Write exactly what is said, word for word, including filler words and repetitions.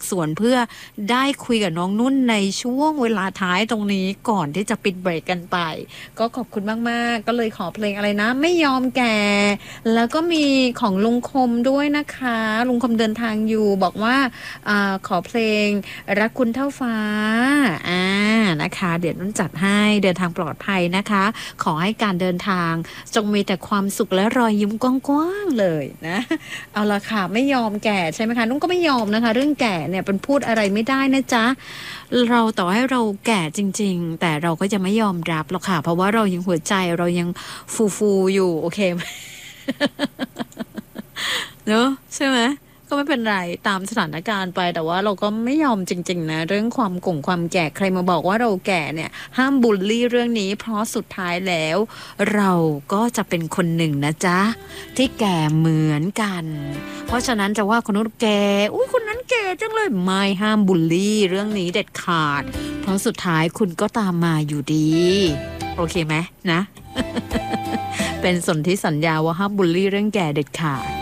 ส่วนเพื่อได้คุยกับน้องนุ่นในช่วงเวลาท้ายตรงนี้ก่อนที่จะปิดเบรกกันไปก็ขอบคุณมากๆก็เลยขอเพลงอะไรนะไม่ยอมแก่แล้วก็มีของลุงคมด้วยนะคะลุงคมเดินทางอยู่บอกว่าอ่าขอเพลงรักคุณเท่าฟ้าอ่านะคะเดี๋ยวนุ่นจัดให้เดินทางปลอดภัยนะคะขอให้การเดินทางจงมีแต่ความสุขและรอยยิ้มกว้างๆเลยนะเอาละค่ะไม่ยอมแก่ใช่ไหมคะนุ่นก็ไม่ยอมนะคะเรื่องแก่เนี่ยเป็นพูดอะไรไม่ได้นะจ๊ะเราต่อให้เราแก่จริงๆแต่เราก็จะไม่ยอมรับหรอกค่ะเพราะว่าเรายังหัวใจเรายังฟูๆอยู่โอเคไหม เนอะใช่ไหมก็ไม่เป็นไรตามสถานการณ์ไปแต่ว่าเราก็ไม่ยอมจริงๆนะเรื่องความก่งความแก่ใครมาบอกว่าเราแก่เนี่ยห้ามบูลลี่เรื่องนี้เพราะสุดท้ายแล้วเราก็จะเป็นคนหนึ่งนะจ๊ะที่แก่เหมือนกันเพราะฉะนั้นจะว่าคนนู้นแก่อุ้ยคนนั้นแก่จังเลยไม่ห้ามบูลลี่เรื่องนี้เด็ดขาดเพราะสุดท้ายคุณก็ตามมาอยู่ดีโอเคไหมนะ เป็นสนธิสัญญาว่าห้ามบูลลี่เรื่องแก่เด็ดขาด